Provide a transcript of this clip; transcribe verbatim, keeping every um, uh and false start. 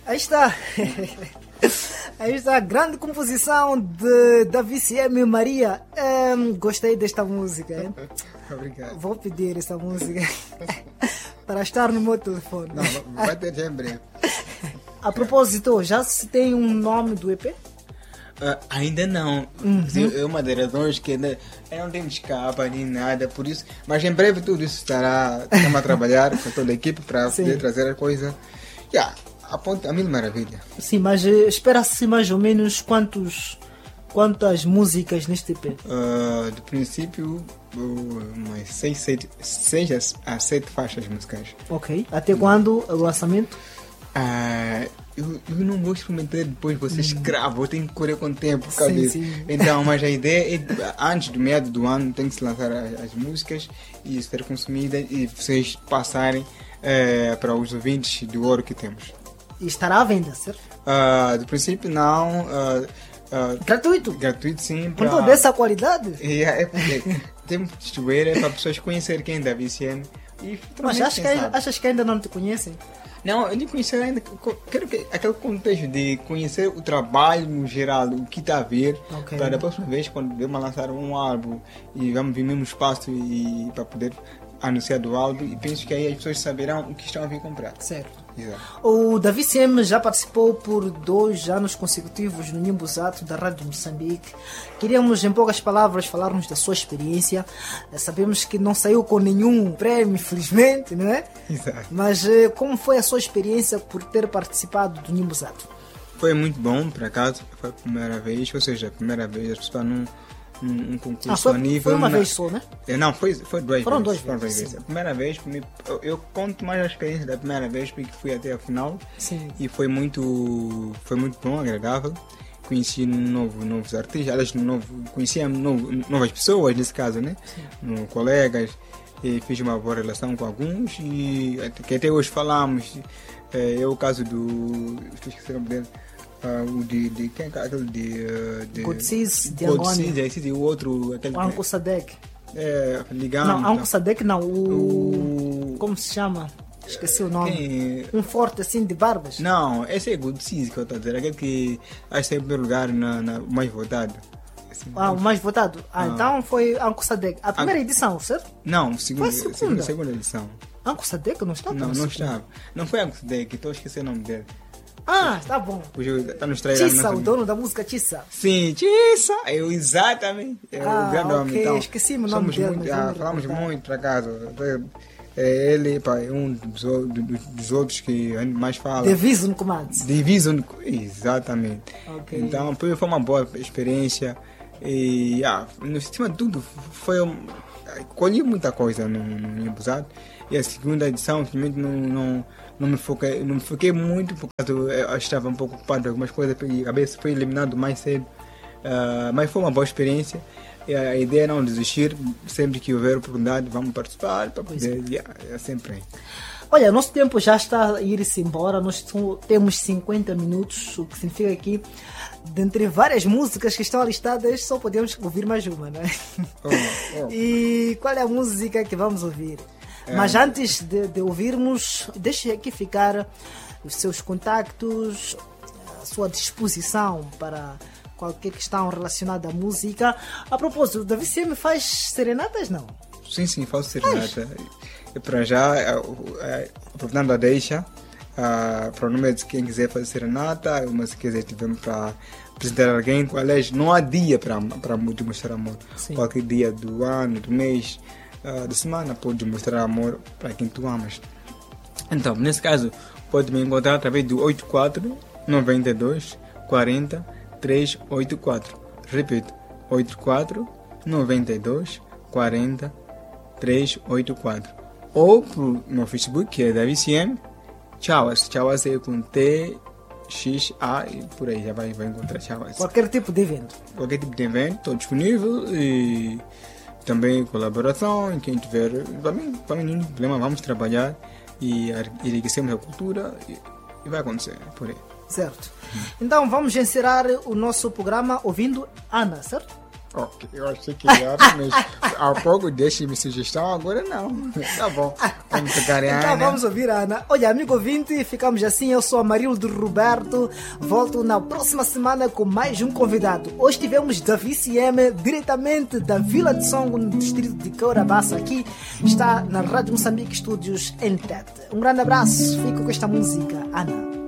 Aí está. Aí está a grande composição de Davi C M Maria. Um, gostei desta música. Hein? Obrigado. Vou pedir essa música para estar no meu telefone. Não, vai ter já em breve. A propósito, já se tem um nome do E P? Uh, ainda não. Uhum. É uma das razões que ainda, ainda não temos capa nem nada, por isso. Mas em breve tudo isso estará. Estamos a trabalhar com toda a equipe para poder trazer a coisa. Yeah, a, ponto, a mil maravilha. Sim, mas uh, espera-se mais ou menos quantos, quantas músicas neste E P? Uh, de princípio, uh, umas seis, sete, seis a sete faixas musicais. Ok. Até quando o lançamento? Uh, eu, eu não vou experimentar depois você escravo, eu tenho que correr com o tempo por causa Sim, disso. sim. Então, mas a ideia é antes do meado do ano tem que se lançar as, as músicas e ser consumida e vocês passarem uh, para os ouvintes do ouro que temos. E estará à venda, certo? Uh, do princípio não. Uh, uh, Gratuito? Gratuito sim. Com Pra... toda essa qualidade? É, é porque temos de distribuir é para pessoas conhecerem quem é Davi C M. E Mas achas que, ainda, achas que ainda não te conhecem? Não, eu nem conhecer ainda. Quero que aquele contexto de conhecer o trabalho no geral, o que está a ver, okay. Para da próxima vez, quando vamos lançar um álbum e vamos vir mesmo espaço e para poder anunciar do álbum, e penso que aí as pessoas saberão o que estão a vir comprar. Certo. Exato. O Davi C M já participou por dois anos consecutivos no Nimbuzato da Rádio Moçambique. Queríamos, em poucas palavras, falarmos da sua experiência. Sabemos que não saiu com nenhum prémio, infelizmente, não é? Exato. Mas como foi a sua experiência por ter participado do Nimbuzato? Foi muito bom, por acaso. Foi a primeira vez, ou seja, a primeira vez a participar num Um, um concurso ah, foi, a nível. Foi uma na... vez só, né? Não, foi, foi duas Foram vezes. Dois Foram vezes, duas vezes. A primeira vez, eu, eu conto mais a experiência da primeira vez, porque fui até a final. Sim. E foi muito, foi muito bom, agradável. Conheci novo, novos artistas, aliás, novo, conhecia novo, novas pessoas, nesse caso, né? No, colegas. E fiz uma boa relação com alguns. E que até hoje falamos. É, é o caso do. Esqueci o nome dele. Uh, o de, de quem é aquele de uh, de Godsis de Angônia e o outro aquele o Anco Sadek é ligando não Anco Sadek não o... o como se chama esqueci o nome quem... um forte assim de barbas não esse é Godsis que eu estou a dizer aquele que acho que é em primeiro lugar na, na mais votado assim, ah o mais votado ah, ah. Então foi Anco Sadek a primeira An... edição certo não segunda foi a segunda. segunda segunda edição Anco Sadek não estava não não estava não foi Anco Sadek estou a esquecer o nome dele. Ah, tá bom. Tá nos trailers. Tissa, o dono da música Tissa. Sim, Tissa. Eu, exatamente. É ah, o grande homem. Okay. Então, esqueci-me o nome dele. Muito, ah, falamos muito, por acaso. É ele, pá, é um dos, dos outros que a gente mais fala. Division Commands. Division, exatamente. Okay. Então, foi uma boa experiência. E, ah, no cima de tudo, foi um, colhi muita coisa no, no Nimbuzato. E a segunda edição, simplesmente não... não Não me, foquei, não me foquei muito, porque eu estava um pouco ocupado com algumas coisas e a cabeça foi eliminado mais cedo. Uh, mas foi uma boa experiência. E a ideia é não desistir, sempre que houver oportunidade, vamos participar para poder. É, é sempre aí. Olha, nosso tempo já está a ir-se embora, nós temos cinquenta minutos, o que significa que, dentre várias músicas que estão listadas, só podemos ouvir mais uma, né? Oh, oh. E qual é a música que vamos ouvir? É. Mas antes de, de ouvirmos, deixe aqui ficar os seus contactos, a sua disposição para qualquer questão relacionada à música. A propósito, Davi C M faz serenatas, não? Sim, sim, faço serenata. E para já, aproveitando a deixa, para o número de quem quiser fazer serenata, mas se quiser tivemos para apresentar alguém, aliás, não há dia para demonstrar amor. Sim. Qualquer dia do ano, do mês, Uh, de semana pode mostrar amor para quem tu amas. Então, nesse caso, pode me encontrar através do oito quatro nove dois quatro zero três oito quatro. Repito, oito quatro nove dois quatro zero três oito quatro. Ou pro meu Facebook, que é Davi C M, Chawas. Chawas é com T, X, A e por aí já vai, vai encontrar Chawas. Qualquer tipo de evento. Qualquer tipo de evento, estou disponível e também colaboração, quem tiver, também, também nenhum problema, vamos trabalhar e enriquecemos a cultura e, e vai acontecer por aí. Certo. Hum. Então vamos encerrar o nosso programa ouvindo Ana, certo? Ok, eu achei que era, mas há pouco deixe-me sugestão, agora não. Tá bom. Vamos tocar em Então Ana. vamos ouvir a Ana. Olha, amigo ouvinte, ficamos assim. Eu sou a Marildo Roberto. Volto na próxima semana com mais um convidado. Hoje tivemos Davi C M, diretamente da Vila de Songo, no distrito de Caurabassa. Aqui está na Rádio Moçambique Estúdios em Tete. Um grande abraço. Fico com esta música, Ana.